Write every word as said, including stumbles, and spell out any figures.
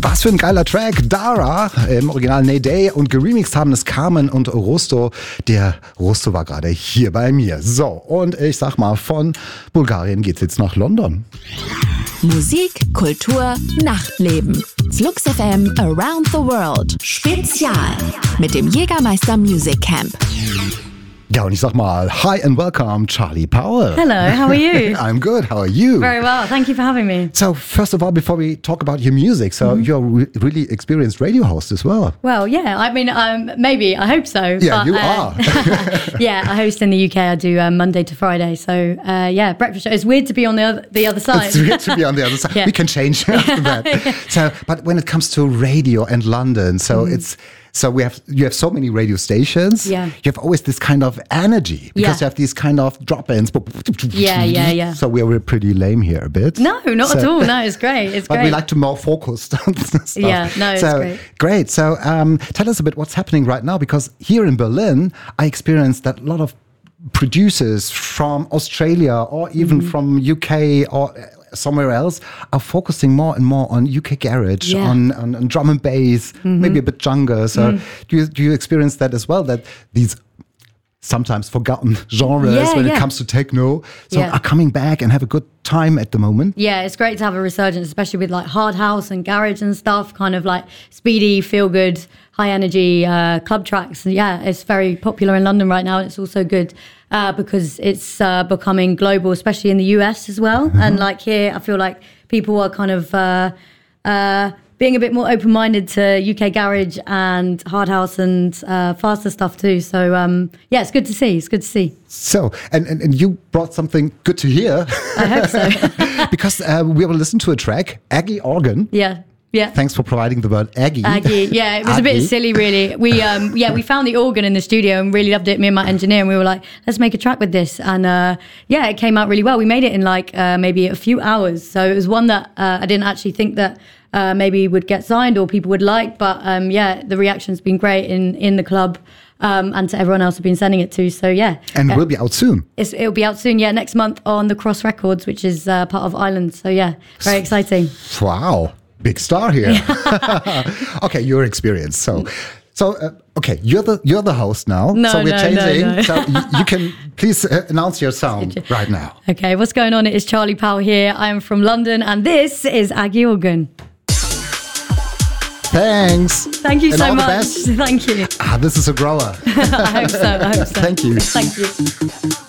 Was für ein geiler Track. Dara, im Original Nayday, und geremixed haben es Carmen und Rusto. Der Rusto war gerade hier bei mir. So, und ich sag mal, von Bulgarien geht's jetzt nach London. Musik, Kultur, Nachtleben. Flux F M Around the World. Spezial mit dem Jägermeister Music Camp. Ja, und ich sag mal, hi and welcome, Charlie Powell. Hello, how are you? I'm good, how are you? Very well, thank you for having me. So, first of all, before we talk about your music, so mm-hmm. you're a re- really experienced radio host as well. Well, yeah, I mean, um, maybe, I hope so. Yeah, but, you uh, are. Yeah, I host in the U K, I do um, Monday to Friday, so uh, yeah, breakfast show. It's weird to be on the other, the other side. It's weird to be on the other side. Yeah. We can change after that. Yeah. So, but when it comes to radio and London, so mm. it's, So we have you have so many radio stations. Yeah. You have always this kind of energy because Yeah. you have these kind of drop-ins. Yeah, yeah, yeah. So we're pretty lame here a bit. No, not so, at all. No, it's great. It's but great. we like to more focus on stuff. Yeah, no, it's so, great. Great. So um, tell us a bit what's happening right now, because here in Berlin, I experienced that a lot of producers from Australia or even mm-hmm. from U K or somewhere else are focusing more and more on U K garage, Yeah. on, on, on drum and bass, mm-hmm. maybe a bit jungle. So Mm. do you do you experience that as well? That these sometimes forgotten genres Yeah, when yeah. it comes to techno so Yeah. are coming back and have a good time at the moment? Yeah, it's great to have a resurgence, especially with like hard house and garage and stuff, kind of like speedy, feel good, high energy uh, club tracks. And yeah, it's very popular in London right now. And it's also good uh, because it's uh, becoming global, especially in the U S as well. Mm-hmm. And like here, I feel like people are kind of uh, uh, being a bit more open-minded to U K garage and hard house and uh, faster stuff too. So um, yeah, it's good to see. It's good to see. So, and, and, and you brought something good to hear. I hope so. Because uh, we will listen to a track, Aggie Organ. Yeah. Yeah. Thanks for providing the word Aggie. Aggie, yeah, it was Aggie. a bit silly, really. We, um, yeah, we found the organ in the studio and really loved it. Me and my engineer, and we were like, let's make a track with this. And uh, yeah, it came out really well. We made it in like uh, maybe a few hours. So it was one that uh, I didn't actually think that uh, maybe would get signed or people would like. But um, yeah, the reaction's been great in in the club. Um, and to everyone else I've been sending it to. So yeah. And uh, it will be out soon. It's, it'll be out soon, yeah, next month on the Cross Records, which is uh, part of Island. So yeah, very exciting. Wow. Big star here. Okay, your experience. So, so uh, okay, you're the you're the host now. No, so we're no, changing. no, no. So you, you can please uh, announce your sound right now. Okay, what's going on? It is Charlie Powell here. I am from London, and this is Aggie Organ. Thanks. Thank you and so all much. The best. Thank you. Ah, this is a grower. I hope so. I hope so. Thank you. Thank you.